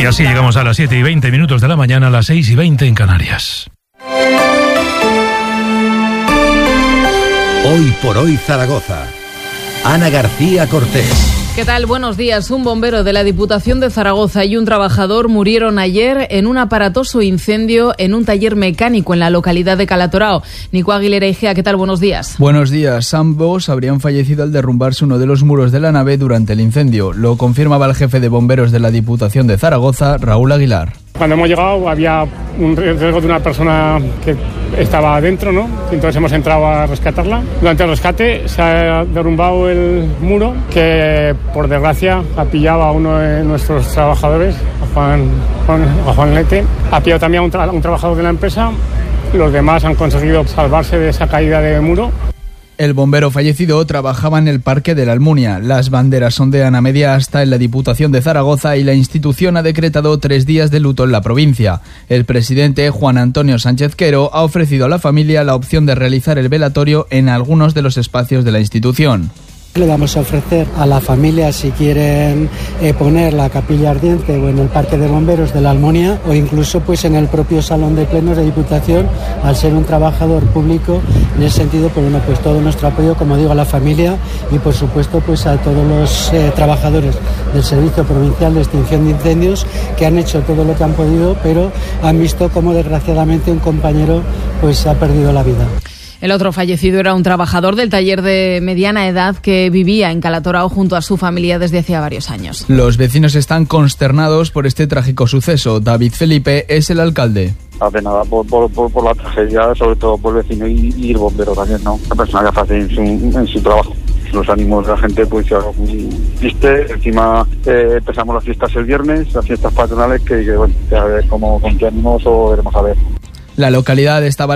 Y así llegamos a las 7:20 de la mañana, a las 6:20 en Canarias. Hoy por hoy Zaragoza. Ana García Cortés. ¿Qué tal? Buenos días. Un bombero de la Diputación de Zaragoza y un trabajador murieron ayer en un aparatoso incendio en un taller mecánico en la localidad de Calatorao. Nico Aguilera Igea, ¿qué tal? Buenos días. Buenos días. Ambos habrían fallecido al derrumbarse uno de los muros de la nave durante el incendio. Lo confirmaba el jefe de bomberos de la Diputación de Zaragoza, Raúl Aguilar. Cuando hemos llegado había un riesgo de una persona que estaba adentro, ¿no? Entonces hemos entrado a rescatarla. Durante el rescate se ha derrumbado el muro que, por desgracia, ha pillado a uno de nuestros trabajadores, a Juan Lete. Ha pillado también a un trabajador de la empresa. Los demás han conseguido salvarse de esa caída de muro. El bombero fallecido trabajaba en el Parque de la Almunia. Las banderas ondean a media asta en la Diputación de Zaragoza y la institución ha decretado 3 días de luto en la provincia. El presidente, Juan Antonio Sánchez Quero, ha ofrecido a la familia la opción de realizar el velatorio en algunos de los espacios de la institución. Le vamos a ofrecer a la familia, si quieren poner la capilla ardiente o en el Parque de Bomberos de la Almunia o incluso pues en el propio salón de plenos de Diputación, al ser un trabajador público. En ese sentido, pues bueno, pues todo nuestro apoyo, como digo, a la familia y por supuesto pues a todos los trabajadores del Servicio Provincial de Extinción de Incendios que han hecho todo lo que han podido, pero han visto cómo desgraciadamente un compañero pues ha perdido la vida. El otro fallecido era un trabajador del taller de mediana edad que vivía en Calatorao junto a su familia desde hacía varios años. Los vecinos están consternados por este trágico suceso. David Felipe es el alcalde. Apenada por la tragedia, sobre todo por el vecino y el bombero también, ¿no? La persona que hace en su trabajo. Los ánimos de la gente pues ya muy triste. Encima empezamos las fiestas el viernes, las fiestas patronales que bueno, a ver con qué ánimos o veremos a ver. La localidad estaba